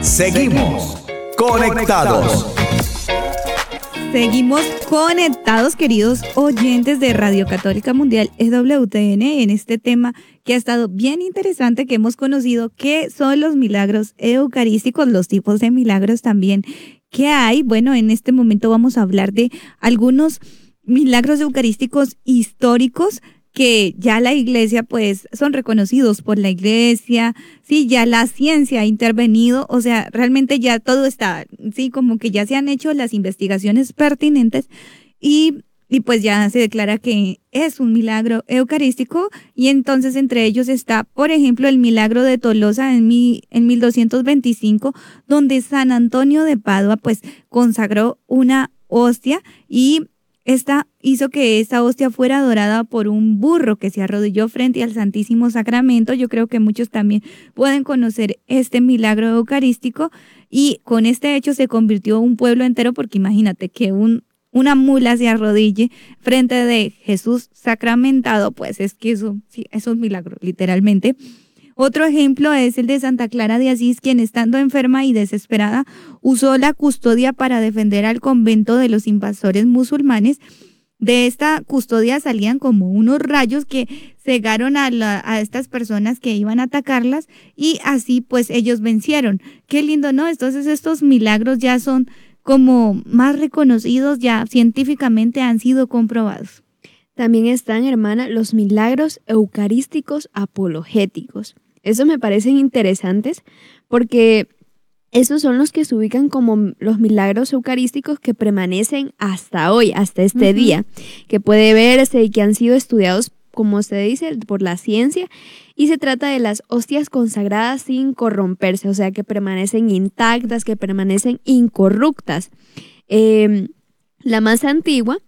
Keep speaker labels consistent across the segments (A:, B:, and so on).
A: Seguimos conectados.
B: Seguimos conectados, queridos oyentes de Radio Católica Mundial EWTN, en este tema que ha estado bien interesante, que hemos conocido qué son los milagros eucarísticos, los tipos de milagros también que hay. Bueno, en este momento vamos a hablar de algunos milagros eucarísticos históricos que ya la iglesia pues son reconocidos por la iglesia, sí, ya la ciencia ha intervenido, o sea, realmente ya todo está, sí, como que ya se han hecho las investigaciones pertinentes y pues ya se declara que es un milagro eucarístico, y entonces entre ellos está, por ejemplo, el milagro de Tolosa en 1225, donde San Antonio de Padua pues consagró una hostia y esta hizo que esta hostia fuera adorada por un burro que se arrodilló frente al Santísimo Sacramento. Yo creo que muchos también pueden conocer este milagro eucarístico, y con este hecho se convirtió un pueblo entero, porque imagínate que una mula se arrodille frente de Jesús sacramentado, pues es que eso, sí, es un milagro, literalmente. Otro ejemplo es el de Santa Clara de Asís, quien estando enferma y desesperada usó la custodia para defender al convento de los invasores musulmanes. De esta custodia salían como unos rayos que cegaron a estas personas que iban a atacarlas, y así pues ellos vencieron. Qué lindo, ¿no? Entonces estos milagros ya son como más reconocidos, ya científicamente han sido comprobados.
C: También están, hermana, los milagros eucarísticos apologéticos. Eso me parecen interesantes porque esos son los que se ubican como los milagros eucarísticos que permanecen hasta hoy, hasta este día, que puede verse y que han sido estudiados, como se dice, por la ciencia, y se trata de las hostias consagradas sin corromperse, o sea, que permanecen intactas, que permanecen incorruptas. La más antigua,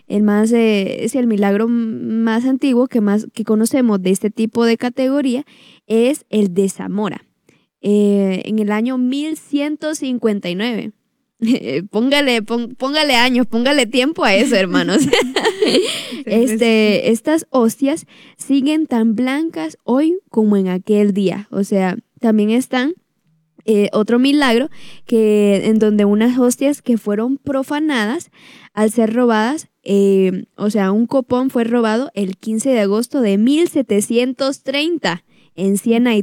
C: es el milagro más antiguo que conocemos de este tipo de categoría, es el de Zamora, en el año 1159. Póngale años, póngale tiempo a eso, hermanos. Estas hostias siguen tan blancas hoy como en aquel día. O sea, también están otro milagro en donde unas hostias que fueron profanadas al ser robadas, o sea, un copón fue robado el 15 de agosto de 1730 en Siena,